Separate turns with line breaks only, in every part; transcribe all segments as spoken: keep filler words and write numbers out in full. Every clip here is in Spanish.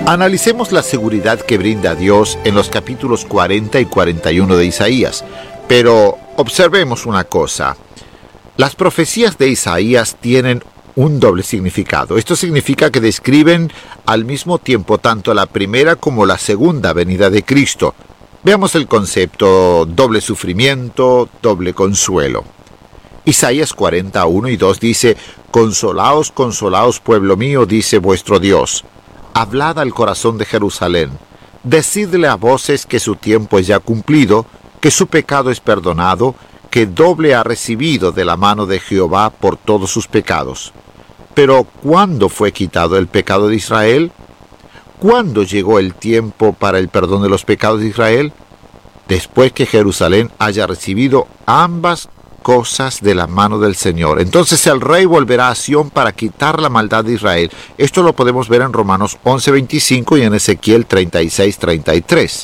Analicemos la seguridad que brinda Dios en los capítulos cuarenta y cuarenta y uno de Isaías, pero observemos una cosa. Las profecías de Isaías tienen un doble significado. Esto significa que describen al mismo tiempo tanto la primera como la segunda venida de Cristo. Veamos el concepto: doble sufrimiento, doble consuelo. Isaías cuarenta, uno y dos dice: Consolaos, consolaos, pueblo mío, dice vuestro Dios. Hablad al corazón de Jerusalén. Decidle a voces que su tiempo es ya cumplido, que su pecado es perdonado, que doble ha recibido de la mano de Jehová por todos sus pecados. Pero ¿cuándo fue quitado el pecado de Israel? ¿Cuándo llegó el tiempo para el perdón de los pecados de Israel? Después que Jerusalén haya recibido ambas cosas de la mano del Señor. Entonces el rey volverá a Sión para quitar la maldad de Israel. Esto lo podemos ver en Romanos once, veinticinco y en Ezequiel treinta y seis, treinta y tres.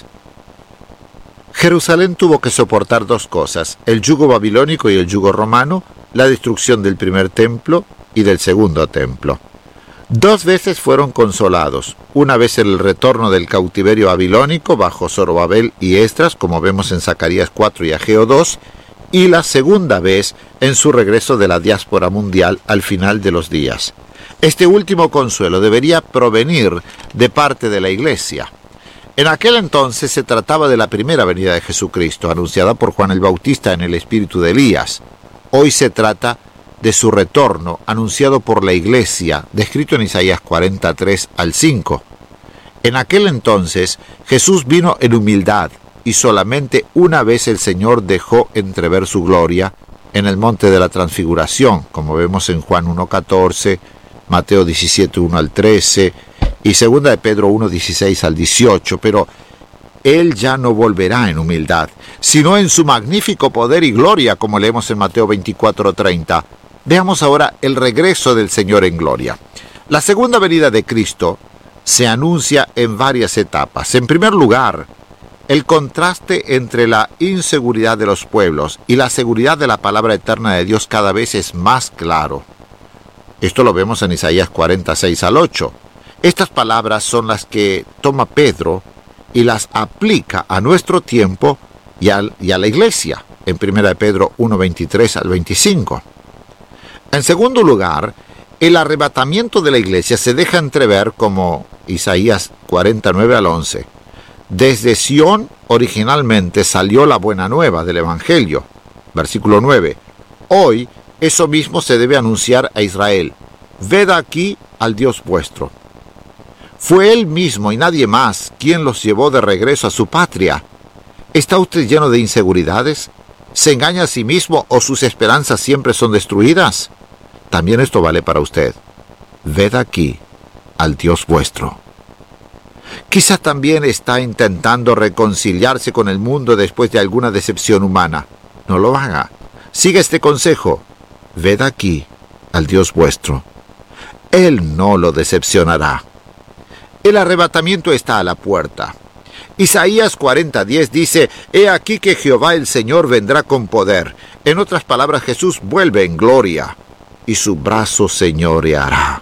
Jerusalén tuvo que soportar dos cosas: el yugo babilónico y el yugo romano, la destrucción del primer templo y del segundo templo. Dos veces fueron consolados, una vez en el retorno del cautiverio babilónico bajo Zorobabel y Esdras, como vemos en Zacarías cuatro y Ageo dos, y la segunda vez en su regreso de la diáspora mundial al final de los días. Este último consuelo debería provenir de parte de la Iglesia. En aquel entonces se trataba de la primera venida de Jesucristo, anunciada por Juan el Bautista en el espíritu de Elías. Hoy se trata de su retorno, anunciado por la Iglesia, descrito en Isaías cuarenta, tres al cinco. En aquel entonces Jesús vino en humildad, y solamente una vez el Señor dejó entrever su gloria en el monte de la transfiguración, como vemos en Juan uno, catorce, Mateo diecisiete, uno al trece, y segunda de Pedro uno, dieciséis al dieciocho, pero Él ya no volverá en humildad, sino en su magnífico poder y gloria, como leemos en Mateo veinticuatro, treinta. Veamos ahora el regreso del Señor en gloria. La segunda venida de Cristo se anuncia en varias etapas. En primer lugar, el contraste entre la inseguridad de los pueblos y la seguridad de la palabra eterna de Dios cada vez es más claro. Esto lo vemos en Isaías cuarenta, seis al ocho. Estas palabras son las que toma Pedro y las aplica a nuestro tiempo y a, y a la iglesia, en primera de Pedro uno, veintitrés al veinticinco. En segundo lugar, el arrebatamiento de la iglesia se deja entrever como Isaías cuarenta, nueve al once. Desde Sión originalmente salió la buena nueva del Evangelio. Versículo nueve. Hoy eso mismo se debe anunciar a Israel. Ved aquí al Dios vuestro. Fue Él mismo y nadie más quien los llevó de regreso a su patria. ¿Está usted lleno de inseguridades? ¿Se engaña a sí mismo o sus esperanzas siempre son destruidas? También esto vale para usted. Ved aquí al Dios vuestro. Quizá también está intentando reconciliarse con el mundo después de alguna decepción humana. No lo haga. Siga este consejo. Ved aquí al Dios vuestro. Él no lo decepcionará. El arrebatamiento está a la puerta. Isaías cuarenta, diez dice: He aquí que Jehová el Señor vendrá con poder. En otras palabras, Jesús vuelve en gloria, y su brazo señoreará.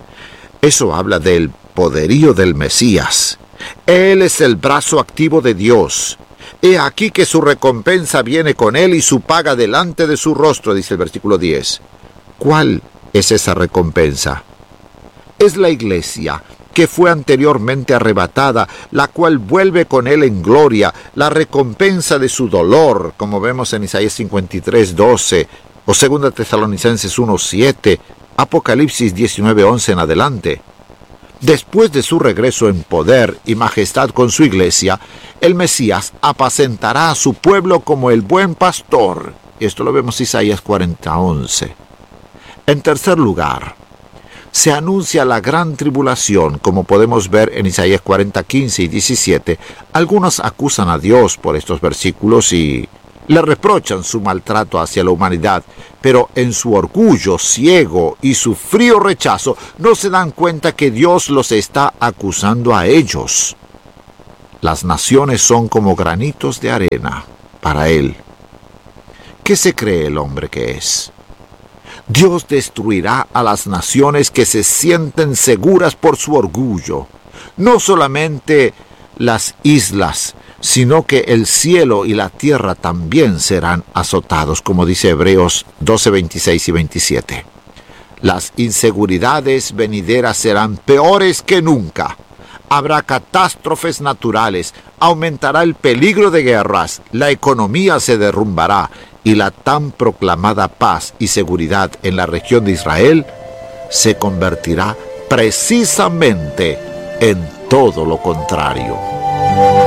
Eso habla del poderío del Mesías. Él es el brazo activo de Dios. He aquí que su recompensa viene con él y su paga delante de su rostro, dice el versículo diez. ¿Cuál es esa recompensa? Es la iglesia, que fue anteriormente arrebatada, la cual vuelve con él en gloria, la recompensa de su dolor, como vemos en Isaías cincuenta y tres, doce, o segunda Tesalonicenses uno, siete, Apocalipsis diecinueve, once en adelante. Después de su regreso en poder y majestad con su iglesia, el Mesías apacentará a su pueblo como el buen pastor. Esto lo vemos en Isaías cuarenta, once. En tercer lugar, se anuncia la gran tribulación, como podemos ver en Isaías cuarenta, quince y diecisiete. Algunos acusan a Dios por estos versículos y le reprochan su maltrato hacia la humanidad, pero en su orgullo ciego y su frío rechazo no se dan cuenta que Dios los está acusando a ellos. Las naciones son como granitos de arena para Él. ¿Qué se cree el hombre que es? Dios destruirá a las naciones que se sienten seguras por su orgullo, No solamente las islas, sino que el cielo y la tierra también serán azotados, como dice Hebreos doce, veintiséis y veintisiete. Las inseguridades venideras serán peores que nunca. Habrá catástrofes naturales, aumentará el peligro de guerras, la economía se derrumbará y la tan proclamada paz y seguridad en la región de Israel se convertirá precisamente en todo lo contrario.